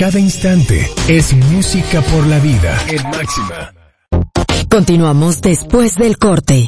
Cada instante es música por la vida en Máxima. Continuamos después del corte.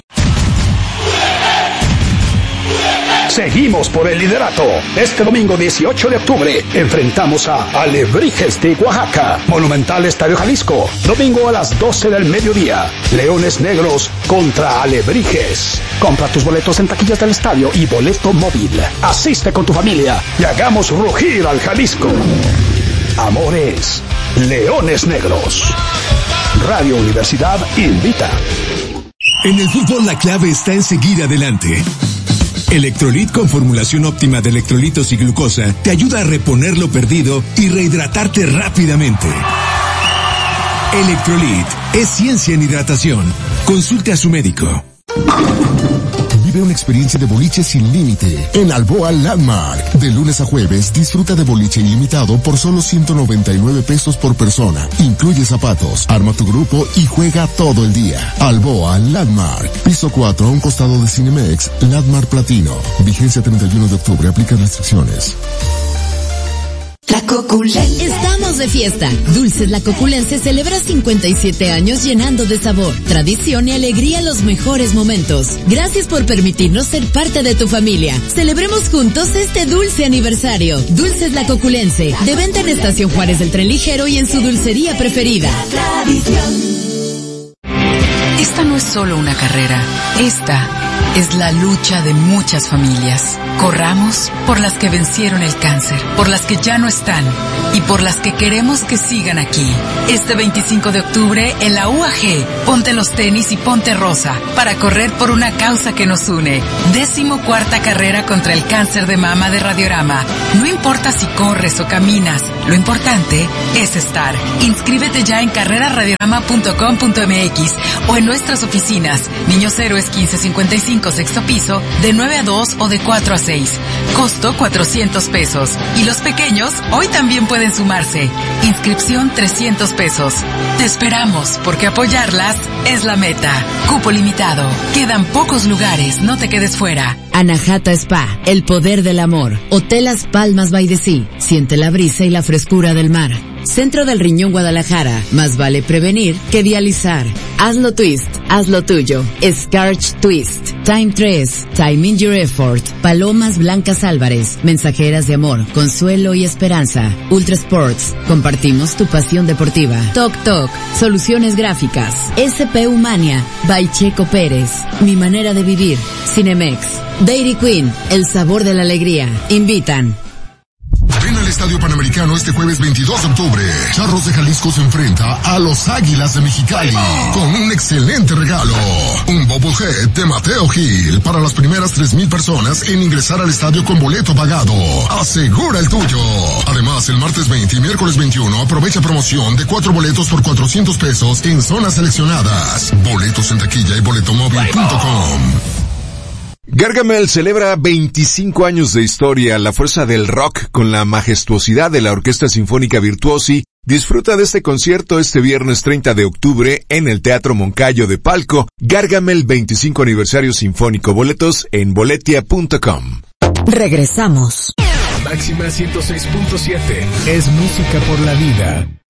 Seguimos por el liderato. Este domingo 18 de octubre enfrentamos a Alebrijes de Oaxaca. Monumental Estadio Jalisco. Domingo a las 12 del mediodía. Leones Negros contra Alebrijes. Compra tus boletos en taquillas del estadio y boleto móvil. Asiste con tu familia y hagamos rugir al Jalisco. Amores, Leones Negros. Radio Universidad invita. En el fútbol la clave está en seguir adelante. Electrolit con formulación óptima de electrolitos y glucosa te ayuda a reponer lo perdido y rehidratarte rápidamente. Electrolit es ciencia en hidratación. Consulte a su médico. Vive una experiencia de boliche sin límite en Alboa Landmark. De lunes a jueves disfruta de boliche ilimitado por solo 199 pesos por persona. Incluye zapatos, arma tu grupo y juega todo el día. Alboa Landmark. Piso 4 a un costado de Cinemex, Landmark Platino. Vigencia 31 de octubre. Aplican restricciones. La Coculense. Estamos de fiesta. Dulces La Coculense celebra 57 años llenando de sabor, tradición y alegría los mejores momentos. Gracias por permitirnos ser parte de tu familia. Celebremos juntos este dulce aniversario. Dulces La Coculense, de venta en Estación Juárez del Tren Ligero y en su dulcería preferida. Esta no es solo una carrera. Esta es la lucha de muchas familias. Corramos por las que vencieron el cáncer, por las que ya no están y por las que queremos que sigan aquí. Este 25 de octubre en la UAG, ponte los tenis y ponte rosa para correr por una causa que nos une. 14ª carrera contra el cáncer de mama de Radiorama. No importa si corres o caminas, lo importante es estar. Inscríbete ya en carreraradiorama.com.mx o en nuestras oficinas. Niños Héroes 1555, sexto piso, de 9 a 2 o de 4 a 6. Costo 400 pesos. Y los pequeños hoy también pueden sumarse. Inscripción 300 pesos. Te esperamos porque apoyarlas es la meta. Cupo limitado. Quedan pocos lugares, no te quedes fuera. Anahata Spa, el poder del amor. Hotel Las Palmas by the Sea. Siente la brisa y la frescura del mar. Centro del Riñón Guadalajara. Más vale prevenir que dializar. Hazlo Twist, hazlo tuyo. Scarch Twist. Time 3, Timing Your Effort. Palomas Blancas Álvarez. Mensajeras de amor, consuelo y esperanza. Ultra Sports. Compartimos tu pasión deportiva. Toc Toc. Soluciones gráficas. SP Humania. By Checo Pérez. Mi manera de vivir. Cinemex. Dairy Queen. El sabor de la alegría. Invitan. Ven al Estadio Panamericano este jueves 22 de octubre. Charros de Jalisco se enfrenta a los Águilas de Mexicali con un excelente regalo. Un bobblehead de Mateo Gil para las primeras 3,000 personas en ingresar al estadio con boleto pagado. Asegura el tuyo. Además, el martes 20 y miércoles 21 aprovecha promoción de 4 boletos por 400 pesos en zonas seleccionadas. Boletos en taquilla y boletomóvil.com. Gargamel celebra 25 años de historia. La fuerza del rock con la majestuosidad de la Orquesta Sinfónica Virtuosi. Disfruta de este concierto este viernes 30 de octubre en el Teatro Moncayo de Palco. Gargamel 25 aniversario sinfónico. Boletos en boletia.com. Regresamos. Máxima 106.7 es música por la vida.